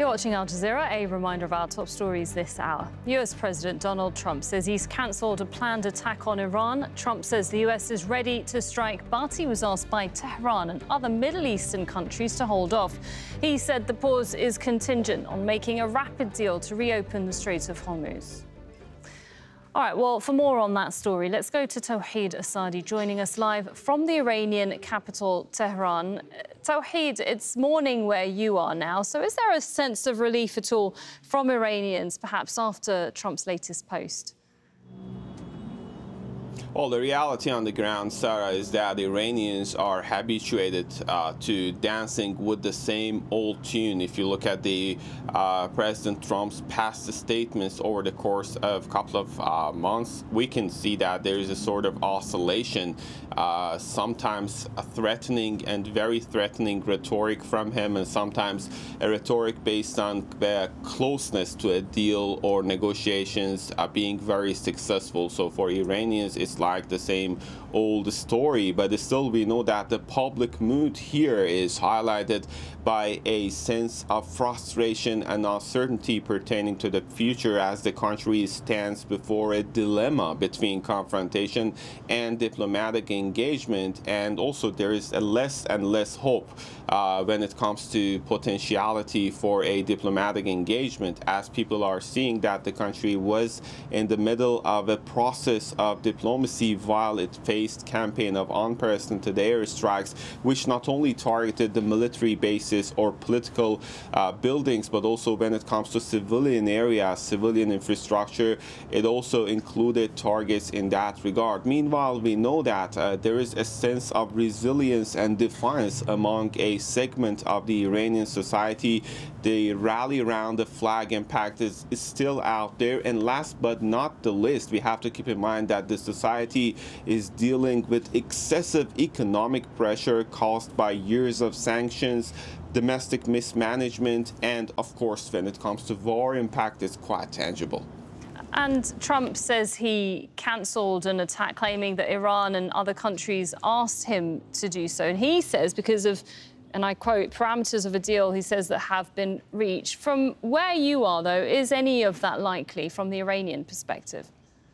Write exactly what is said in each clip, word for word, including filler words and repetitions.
You're watching Al Jazeera. A reminder of our top stories this hour. U S President Donald Trump says he's cancelled a planned attack on Iran. Trump says the U S is ready to strike, but he was asked by Tehran and other Middle Eastern countries to hold off. He said the pause is contingent on making a rapid deal to reopen the Strait of Hormuz. All right, well, for more on that story, let's go to Tawhid Asadi, joining us live from the Iranian capital, Tehran. Tawhid, it's morning where you are now, so is there a sense of relief at all from Iranians, perhaps after Trump's latest post? Well, the reality on the ground, Sarah, is that Iranians are habituated uh, to dancing with the same old tune. If you look at the uh, President Trump's past statements over the course of a couple of uh, months, we can see that there is a sort of oscillation, uh, sometimes a threatening and very threatening rhetoric from him, and sometimes a rhetoric based on uh, closeness to a deal or negotiations uh, being very successful. So for Iranians, it's like the same old story, but still we know that the public mood here is highlighted by a sense of frustration and uncertainty pertaining to the future as the country stands before a dilemma between confrontation and diplomatic engagement. And also there is a less and less hope uh, when it comes to potentiality for a diplomatic engagement, as people are seeing that the country was in the middle of a process of diplomacy while it faced campaign of unprecedented airstrikes, which not only targeted the military bases or political uh, buildings, but also when it comes to civilian areas, civilian infrastructure, it also included targets in that regard. Meanwhile, we know that uh, there is a sense of resilience and defiance among a segment of the Iranian society. The rally around the flag impact is, is still out there. And last but not the least, we have to keep in mind that the society is dealing with excessive economic pressure caused by years of sanctions, domestic mismanagement, and of course, when it comes to war, impact is quite tangible. And Trump says he cancelled an attack, claiming that Iran and other countries asked him to do so. And he says because of, and I quote, parameters of a deal, he says, that have been reached. From where you are, though, is any of that likely from the Iranian perspective?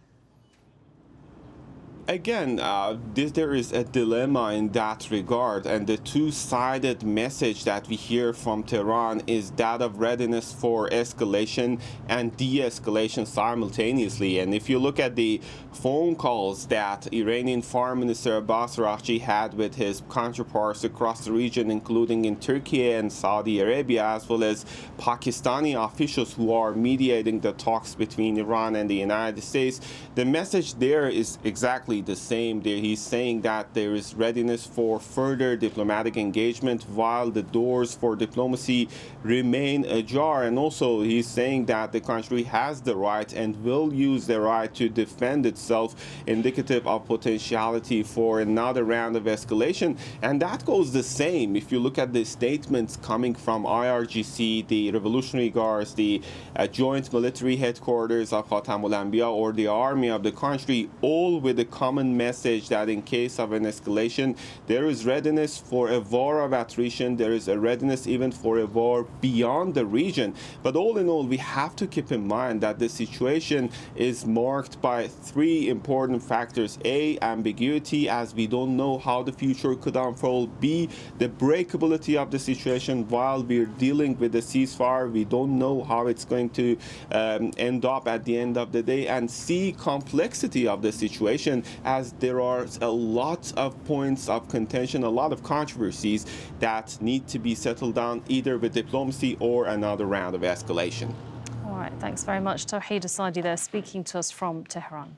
Again, uh, this, there is a dilemma in that regard, and the two-sided message that we hear from Tehran is that of readiness for escalation and de-escalation simultaneously. And if you look at the phone calls that Iranian Foreign Minister Abbas Araghchi had with his counterparts across the region, including in Turkey and Saudi Arabia, as well as Pakistani officials who are mediating the talks between Iran and the United States, the message there is exactly the same. There he's saying that there is readiness for further diplomatic engagement while the doors for diplomacy remain ajar. And also he's saying that the country has the right and will use the right to defend itself, indicative of potentiality for another round of escalation. And that goes the same if you look at the statements coming from I R G C, the Revolutionary Guards, the uh, joint military headquarters of Khatamul Anbiya, or the army of the country, all with a common message that in case of an escalation, there is readiness for a war of attrition, there is a readiness even for a war beyond the region. But all in all, we have to keep in mind that the situation is marked by three important factors. A, ambiguity, as we don't know how the future could unfold. B, the breakability of the situation while we're dealing with the ceasefire. We don't know how it's going to um, end up at the end of the day. And C, complexity of the situation, as there are a lot of points of contention, a lot of controversies that need to be settled down either with diplomacy or another round of escalation. All right, thanks very much. Tawhid Asadi there, speaking to us from Tehran.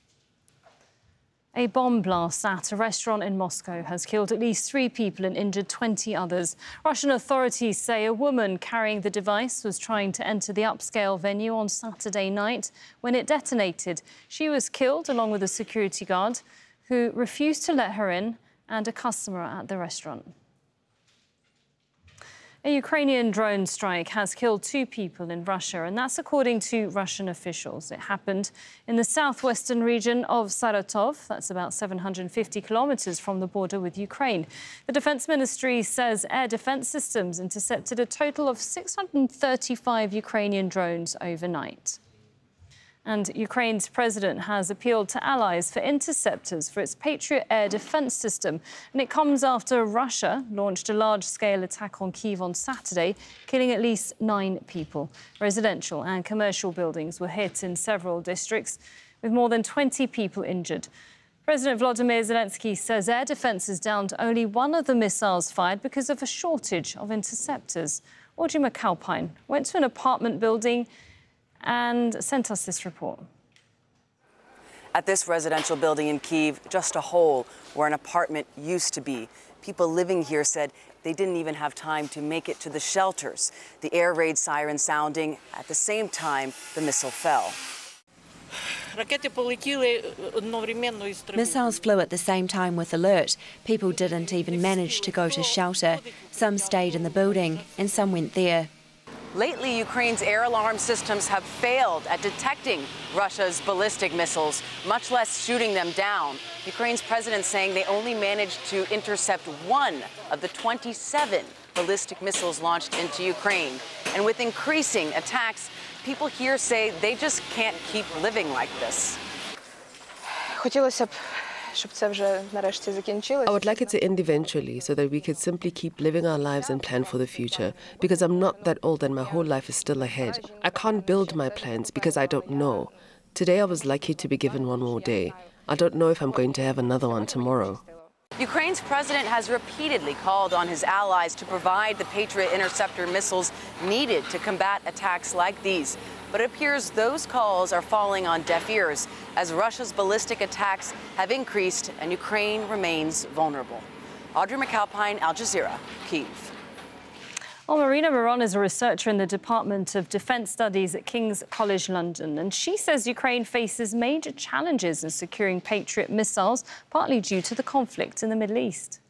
A bomb blast at a restaurant in Moscow has killed at least three people and injured twenty others. Russian authorities say a woman carrying the device was trying to enter the upscale venue on Saturday night when it detonated. She was killed along with a security guard who refused to let her in and a customer at the restaurant. A Ukrainian drone strike has killed two people in Russia, and that's according to Russian officials. It happened in the southwestern region of Saratov. That's about seven hundred fifty kilometres from the border with Ukraine. The Defence Ministry says air defence systems intercepted a total of six hundred thirty-five Ukrainian drones overnight. And Ukraine's president has appealed to allies for interceptors for its Patriot air defence system. And it comes after Russia launched a large-scale attack on Kyiv on Saturday, killing at least nine people. Residential and commercial buildings were hit in several districts, with more than twenty people injured. President Volodymyr Zelensky says air defence is down to only one of the missiles fired because of a shortage of interceptors. Audrey McAlpine went to an apartment building and sent us this report. At this residential building in Kyiv, just a hole where an apartment used to be. People living here said they didn't even have time to make it to the shelters. The air raid siren sounding. At the same time, the missile fell. Missiles flew at the same time with alert. People didn't even manage to go to shelter. Some stayed in the building and some went there. Lately, Ukraine's air alarm systems have failed at detecting Russia's ballistic missiles, much less shooting them down. Ukraine's president saying they only managed to intercept one of the twenty-seven ballistic missiles launched into Ukraine. And with increasing attacks, people here say they just can't keep living like this. I would like it to end eventually so that we could simply keep living our lives and plan for the future, because I'm not that old and my whole life is still ahead. I can't build my plans because I don't know. Today I was lucky to be given one more day. I don't know if I'm going to have another one tomorrow. Ukraine's president has repeatedly called on his allies to provide the Patriot interceptor missiles needed to combat attacks like these. But it appears those calls are falling on deaf ears as Russia's ballistic attacks have increased and Ukraine remains vulnerable. Audrey McAlpine, Al Jazeera, Kyiv. Well, Marina Moron is a researcher in the Department of Defence Studies at King's College London, and she says Ukraine faces major challenges in securing Patriot missiles, partly due to the conflict in the Middle East.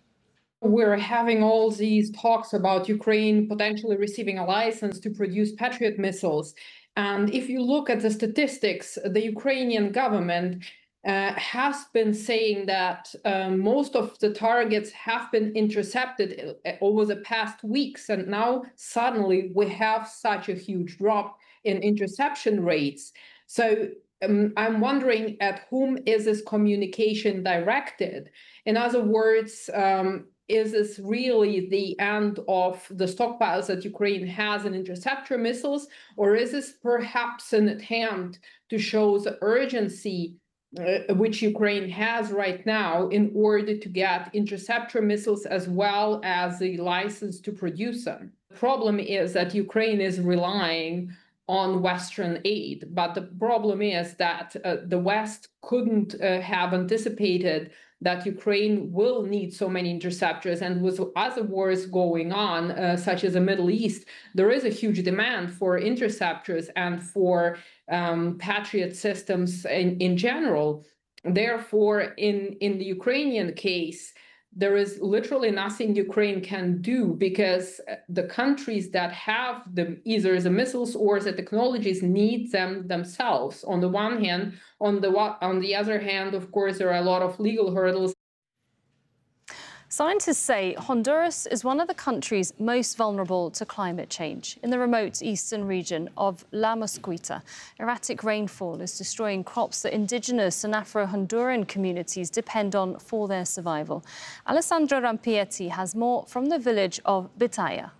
We're having all these talks about Ukraine potentially receiving a license to produce Patriot missiles. And if you look at the statistics, the Ukrainian government uh, has been saying that uh, most of the targets have been intercepted over the past weeks. And now suddenly we have such a huge drop in interception rates. So um, I'm wondering at whom is this communication directed? In other words, um, is this really the end of the stockpiles that Ukraine has in interceptor missiles, or is this perhaps an attempt to show the urgency uh, which Ukraine has right now in order to get interceptor missiles as well as the license to produce them? The problem is that Ukraine is relying on Western aid, but the problem is that uh, the West couldn't uh, have anticipated that Ukraine will need so many interceptors. And with other wars going on, uh, such as the Middle East, there is a huge demand for interceptors and for um, Patriot systems in, in general. Therefore, in, in the Ukrainian case, there is literally nothing Ukraine can do because the countries that have the, either the missiles or the technologies need them themselves. On the one hand, on the on the other hand, of course, there are a lot of legal hurdles. Scientists say Honduras is one of the countries most vulnerable to climate change. In the remote eastern region of La Mosquita, erratic rainfall is destroying crops that indigenous and Afro-Honduran communities depend on for their survival. Alessandra Rampietti has more from the village of Bitaya.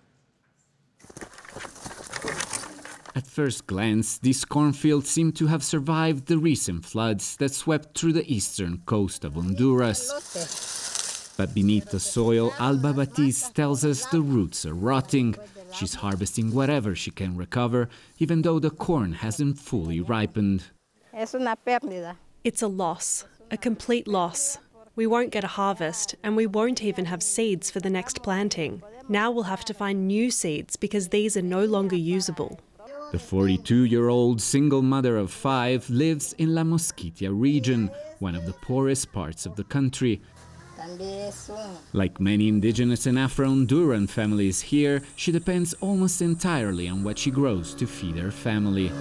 At first glance, these cornfields seem to have survived the recent floods that swept through the eastern coast of Honduras. But beneath the soil, Alba Batiz tells us the roots are rotting. She's harvesting whatever she can recover, even though the corn hasn't fully ripened. It's a loss, a complete loss. We won't get a harvest, and we won't even have seeds for the next planting. Now we'll have to find new seeds because these are no longer usable. The forty-two-year-old single mother of five lives in La Mosquitia region, one of the poorest parts of the country. Like many indigenous and Afro-Honduran families here, she depends almost entirely on what she grows to feed her family.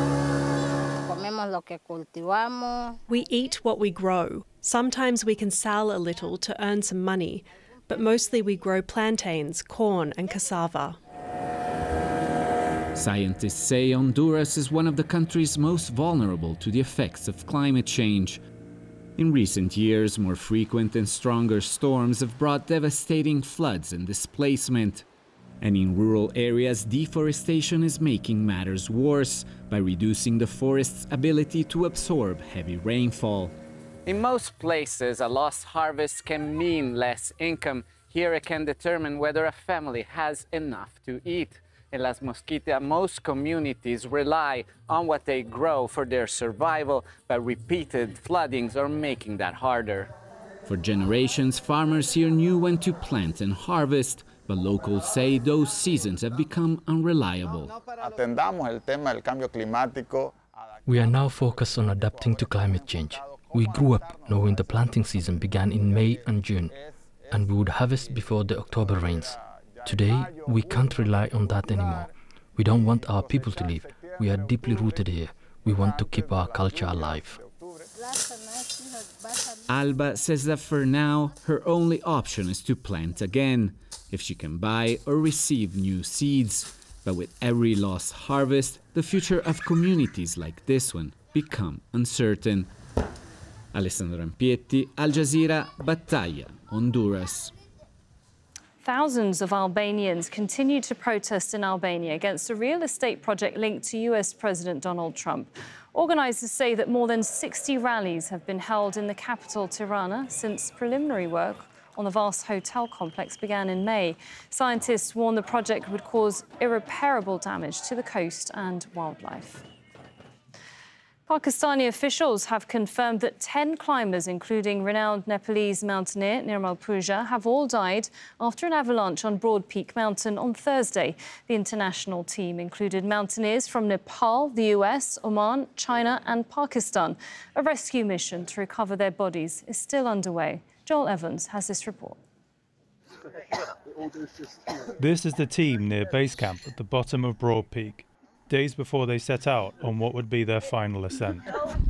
We eat what we grow. Sometimes we can sell a little to earn some money, but mostly we grow plantains, corn and cassava. Scientists say Honduras is one of the countries most vulnerable to the effects of climate change. In recent years, more frequent and stronger storms have brought devastating floods and displacement. And in rural areas, deforestation is making matters worse by reducing the forest's ability to absorb heavy rainfall. In most places, a lost harvest can mean less income. Here it can determine whether a family has enough to eat. In Las Mosquitas, most communities rely on what they grow for their survival, but repeated floodings are making that harder. For generations, farmers here knew when to plant and harvest, but locals say those seasons have become unreliable. We are now focused on adapting to climate change. We grew up knowing the planting season began in May and June, and we would harvest before the October rains. Today, we can't rely on that anymore. We don't want our people to leave. We are deeply rooted here. We want to keep our culture alive. Alba says that for now, her only option is to plant again, if she can buy or receive new seeds. But with every lost harvest, the future of communities like this one become uncertain. Alessandro Rampietti, Al Jazeera, Battaglia, Honduras. Thousands of Albanians continue to protest in Albania against a real estate project linked to U S President Donald Trump. Organisers say that more than sixty rallies have been held in the capital, Tirana, since preliminary work on the vast hotel complex began in May. Scientists warn the project would cause irreparable damage to the coast and wildlife. Pakistani officials have confirmed that ten climbers, including renowned Nepalese mountaineer Nirmal Pooja, have all died after an avalanche on Broad Peak Mountain on Thursday. The international team included mountaineers from Nepal, the U S, Oman, China and Pakistan. A rescue mission to recover their bodies is still underway. Joel Evans has this report. This is the team near base camp at the bottom of Broad Peak, days before they set out on what would be their final ascent.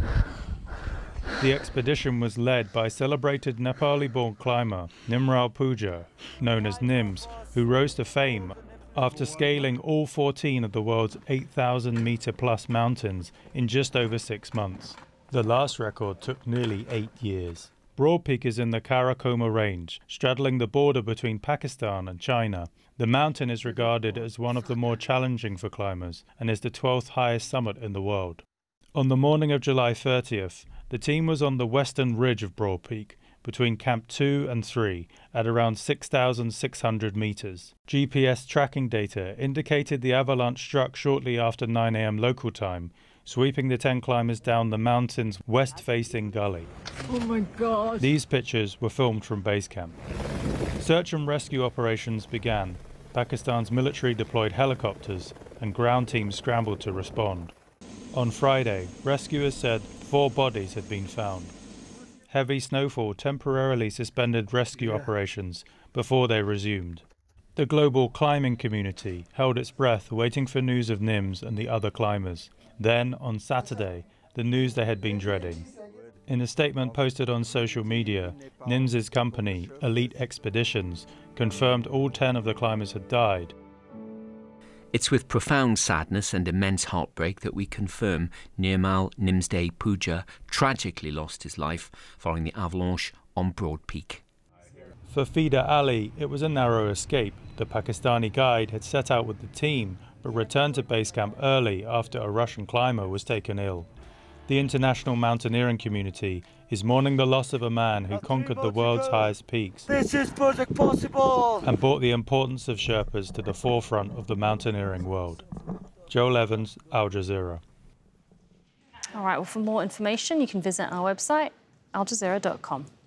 The expedition was led by celebrated Nepali-born climber Nirmal Pooja, known as Nims, who rose to fame after scaling all fourteen of the world's eight thousand metre plus mountains in just over six months. The last record took nearly eight years. Broad Peak is in the Karakoram range, straddling the border between Pakistan and China. The mountain is regarded as one of the more challenging for climbers and is the twelfth highest summit in the world. On the morning of July thirtieth, the team was on the western ridge of Broad Peak, between Camp two and three, at around six thousand six hundred metres. G P S tracking data indicated the avalanche struck shortly after nine a m local time, sweeping the ten climbers down the mountain's west-facing gully. Oh my God! These pictures were filmed from base camp. Search and rescue operations began. Pakistan's military deployed helicopters and ground teams scrambled to respond. On Friday, rescuers said four bodies had been found. Heavy snowfall temporarily suspended rescue operations before they resumed. The global climbing community held its breath waiting for news of Nims and the other climbers. Then, on Saturday, the news they had been dreading. In a statement posted on social media, Nims's company, Elite Expeditions, confirmed all ten of the climbers had died. It's with profound sadness and immense heartbreak that we confirm Nirmal Nimsday Pooja tragically lost his life following the avalanche on Broad Peak. For Fida Ali, it was a narrow escape. The Pakistani guide had set out with the team, but returned to base camp early after a Russian climber was taken ill. The international mountaineering community is mourning the loss of a man who conquered the world's highest peaks. This is Project Possible! And brought the importance of Sherpas to the forefront of the mountaineering world. Joel Evans, Al Jazeera. All right, well, for more information, you can visit our website, al jazeera dot com.